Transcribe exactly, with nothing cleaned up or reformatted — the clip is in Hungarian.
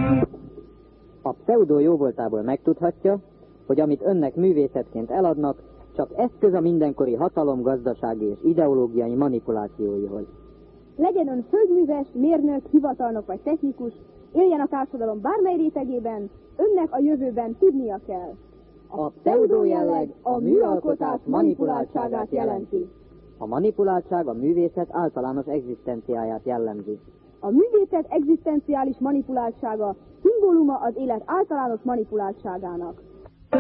A pseudo jóvoltából megtudhatja, hogy amit önnek művészetként eladnak, csak eszköz a mindenkori hatalom, gazdasági és ideológiai manipulációihoz. Legyen ön földműves, mérnök, hivatalnok vagy technikus, éljen a társadalom bármely rétegében, önnek a jövőben tudnia kell. A pseudo jelleg a műalkotás manipuláltságát jelenti. A manipuláltság a művészet általános egzisztenciáját jellemzi. A művészet egzisztenciális manipuláltsága szimbóluma az élet általános manipuláltságának.